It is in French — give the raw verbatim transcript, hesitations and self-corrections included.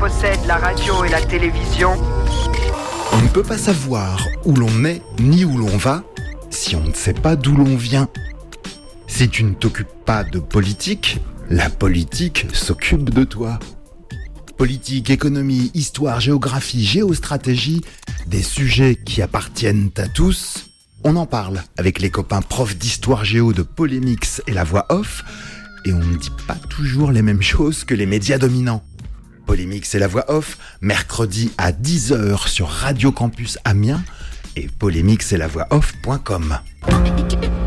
possède la radio et la télévision. On ne peut pas savoir où l'on est ni où l'on va si on ne sait pas d'où l'on vient. Si tu ne t'occupes pas de politique, la politique s'occupe de toi. Politique, économie, histoire, géographie, géostratégie, des sujets qui appartiennent à tous. On en parle avec les copains profs d'histoire géo de Polémix et La Voix Off, et on ne dit pas toujours les mêmes choses que les médias dominants. Polémix et La Voix Off, mercredi à dix heures sur Radio Campus Amiens et polémix et la voix off point com.